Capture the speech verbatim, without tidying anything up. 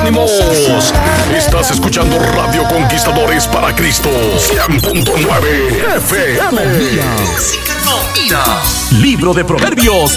ánimos. Estás escuchando Radio Conquistadores para Cristo. cien punto nueve F M. Música no mira. Libro de Proverbios